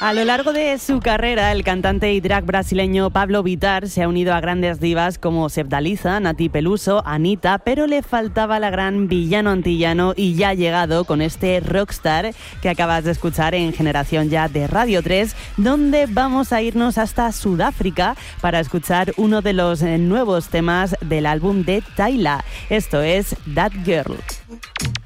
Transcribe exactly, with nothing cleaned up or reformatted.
A lo largo de su carrera, el cantante y drag brasileño Pablo Vittar se ha unido a grandes divas como Sepdaliza, Nati Peluso, Anita, pero le faltaba la gran villano antillano y ya ha llegado con este Rockstar que acabas de escuchar en Generación Ya de Radio tres, donde vamos a irnos hasta Sudáfrica para escuchar uno de los nuevos temas del álbum de Tyla. Esto es That Girl.